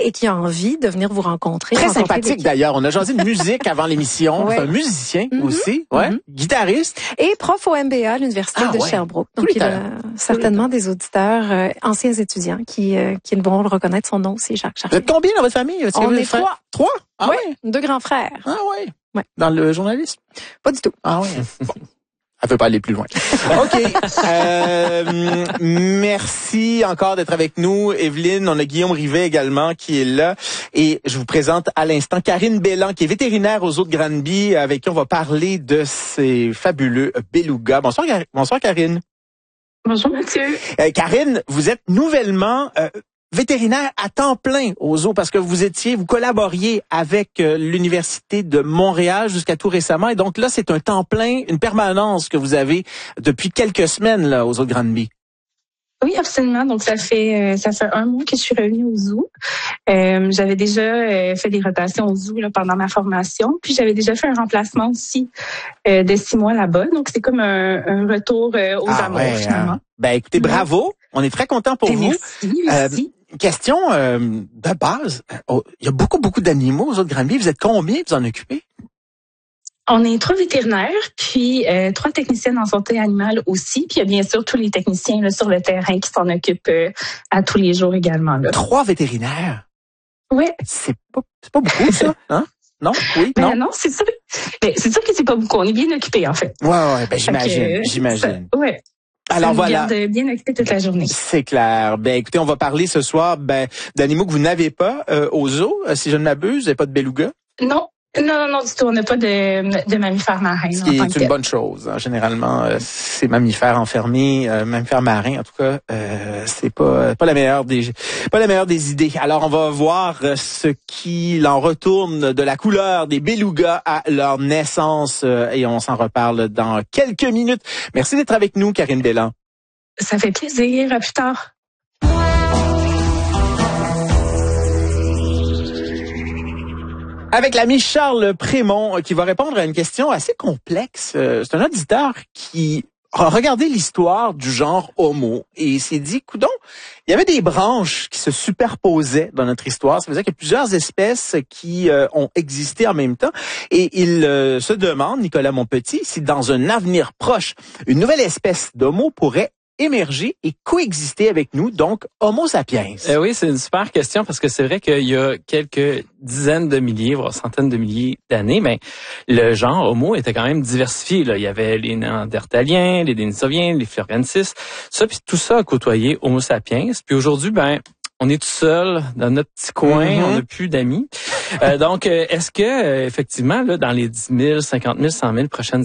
et qui a envie de venir vous rencontrer. Très sympathique d'ailleurs. On a jasé de musique avant l'émission. Ouais. C'est un musicien aussi, guitariste. Et prof au MBA à l'Université de Sherbrooke. Donc, il a certainement des auditeurs, anciens étudiants qui vont le reconnaître. Son nom, c'est Jacques Chartier. Vous êtes combien dans votre famille? On est trois. Trois? Ah ouais. 2 grands frères. Ah ouais. Ouais. Dans le journalisme? Pas du tout. Ah ouais. Bon. Elle peut pas aller plus loin. OK. Merci encore d'être avec nous. Evelyne, on a Guillaume Rivet également qui est là. Et je vous présente à l'instant Karine Belland, qui est vétérinaire aux Eaux de Granby, avec qui on va parler de ces fabuleux belugas. Bonsoir, Karine. Bonjour, Mathieu. Karine, vous êtes nouvellement vétérinaire à temps plein aux zoos parce que vous collaboriez avec l'Université de Montréal jusqu'à tout récemment. Et donc là, c'est un temps plein, une permanence que vous avez depuis quelques semaines là aux Eaux de Granby. Oui, absolument. Donc, ça fait 1 mois que je suis revenue au zoo. J'avais déjà fait des rotations au zoo là, pendant ma formation. Puis, j'avais déjà fait un remplacement aussi de 6 mois là-bas. Donc, c'est comme un retour aux amours, finalement. Ben, écoutez, bravo. On est très contents pour vous. Merci. Question de base. Il y a beaucoup d'animaux aux Eaux de Granby. Vous êtes combien vous en occupez? On est 3 vétérinaires, puis 3 techniciennes en santé animale aussi. Puis il y a bien sûr tous les techniciens là, sur le terrain qui s'en occupent à tous les jours également. Là. 3 vétérinaires? Oui. C'est pas beaucoup, ça? Hein? Non? Oui? Ben non? Non, c'est sûr. Ben, c'est sûr que c'est pas beaucoup. On est bien occupés, en fait. Ouais, ben j'imagine. Ouais. Alors ça voilà. Nous garde bien occupés toute la journée. C'est clair. Ben écoutez, on va parler ce soir d'animaux que vous n'avez pas aux zoos, si je ne m'abuse. Vous n'avez pas de beluga? Non, du tout. On n'a pas de mammifères marins. Ce qui est une bonne chose. Hein. Généralement, ces mammifères enfermés, mammifères marins, en tout cas, c'est pas la meilleure des idées. Alors, on va voir ce qu'il en retourne de la couleur des belugas à leur naissance et on s'en reparle dans quelques minutes. Merci d'être avec nous, Karine Belland. Ça fait plaisir. À plus tard. Avec l'ami Charles Prémont qui va répondre à une question assez complexe. C'est un auditeur qui a regardé l'histoire du genre Homo et s'est dit, coudonc, il y avait des branches qui se superposaient dans notre histoire. Ça veut dire qu'il y a plusieurs espèces qui ont existé en même temps. Et il se demande, Nicolas Monpetit, si dans un avenir proche, une nouvelle espèce d'Homo pourrait émerger et coexister avec nous, donc Homo sapiens. Oui, c'est une super question parce que c'est vrai qu'il y a quelques dizaines de milliers, voire centaines de milliers d'années, mais le genre Homo était quand même diversifié. Là. Il y avait les Néandertaliens, les Denisoviens, les Floriensis, puis tout ça a côtoyé Homo sapiens. Puis aujourd'hui, on est tout seul dans notre petit coin, on n'a plus d'amis. Donc, est-ce que effectivement, là, dans les 10 000, 50 000, 100 000 prochaines